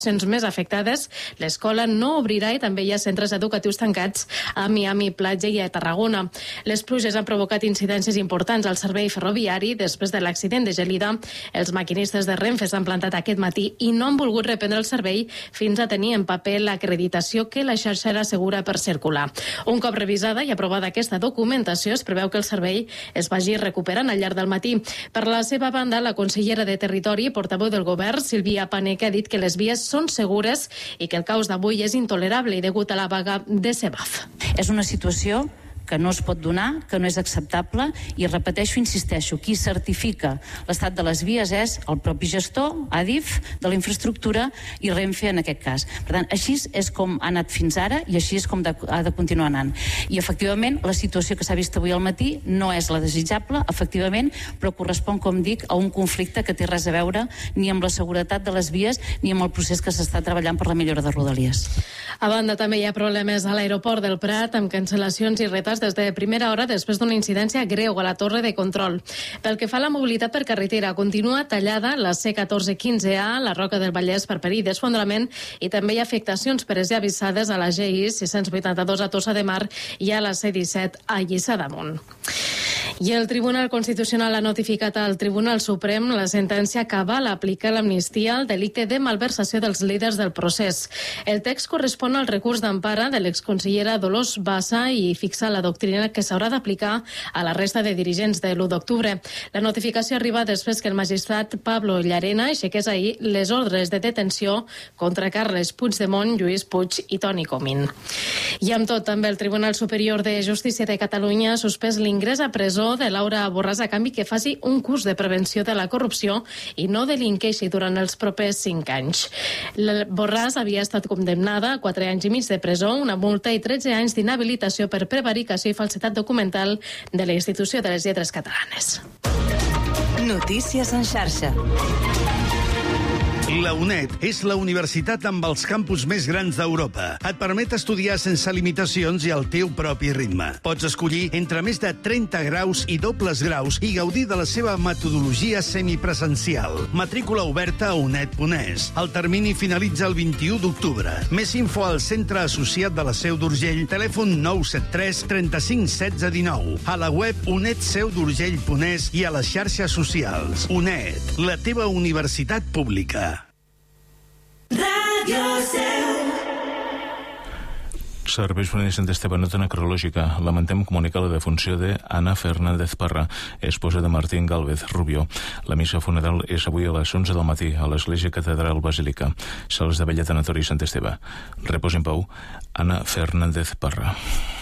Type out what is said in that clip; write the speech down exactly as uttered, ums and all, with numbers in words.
més afectades, l'escola no obrirà i també hi ha centres educatius tancats a Miami, Platja i a Tarragona. Les pluges han provocat incidències importants al servei ferroviari. Després de l'accident de Gelida, els maquinistes de Renfe s'han plantat aquest matí i no han volgut reprendre el servei fins a tenir en paper l'acreditació que la xarxa era segura per circular. Un cop revisada i aprovada aquesta documentació, es preveu que el servei es vagi recuperant al llarg del matí. Per la seva banda, la consellera de Territori i portaveu del govern, Sílvia Paneque, ha dit que les vies són segures i que el caos d'avui és intolerable i degut a la vaga de Sebaf. És una situació que no es pot donar, que no és acceptable i repeteixo, insisteixo, qui certifica l'estat de les vies és el propi gestor, Adif, de la infraestructura i Renfe en aquest cas. Per tant, així és com ha anat fins ara i així és com de, ha de continuar anant. I efectivament la situació que s'ha vist avui al matí no és la desitjable, efectivament, però correspon, com dic, a un conflicte que té res a veure ni amb la seguretat de les vies ni amb el procés que s'està treballant per la millora de Rodalies. A banda, també hi ha problemes a l'aeroport del Prat amb cancel·lacions i retards des de primera hora després d'una incidència greu a la torre de control. Pel que fa a la mobilitat per carretera, continua tallada la C catorze quinze A, la Roca del Vallès per perill d'esfondrament i també hi ha afectacions preses i avisades a la G I sis-cents vuitanta-dos a Tossa de Mar i a la C disset a Lliçà d'Amunt. I el Tribunal Constitucional ha notificat al Tribunal Suprem la sentència que avala aplicar l'amnistia al delicte de malversació dels líders del procés. El text correspon al recurs d'empara de l'exconsellera Dolors Bassa i fixa la doctrina que s'haurà d'aplicar a la resta de dirigents de l'u d'octubre. La notificació arriba després que el magistrat Pablo Llarena aixequés ahir les ordres de detenció contra Carles Puigdemont, Lluís Puig i Toni Comín. I amb tot, també el Tribunal Superior de Justícia de Catalunya ha suspès l'ingrés a presó de Laura Borràs a canvi que faci un curs de prevenció de la corrupció i no delinqueixi durant els propers cinc anys. La Borràs havia estat condemnada a quatre anys i mig de presó, una multa i tretze anys d'inhabilitació per prevaricació i falsetat documental de la Institució de les Lletres Catalanes. Notícies en xarxa. La UNED és la universitat amb els campus més grans d'Europa. Et permet estudiar sense limitacions i al teu propi ritme. Pots escollir entre més de trenta graus i dobles graus i gaudir de la seva metodologia semipresencial. Matrícula oberta a uned punt es. El termini finalitza el vint-i-u d'octubre. Més info al Centre Associat de la Seu d'Urgell, telèfon nou set tres trenta-cinc setze dinou. A la web uned seu d'urgell punt es i a les xarxes socials. UNED, la teva universitat pública. Radio Seu. Serveis Forenses Sant Esteve, nota necrològica. Lamentem comunicar la defunció de Ana Fernández Parra, esposa de Martín Gálvez Rubio. La missa funeral és avui a les onze del matí a l'Església Catedral Basílica, Sales de Vella Tanatori Sant Esteve. Repòs en pau, Ana Fernández Parra.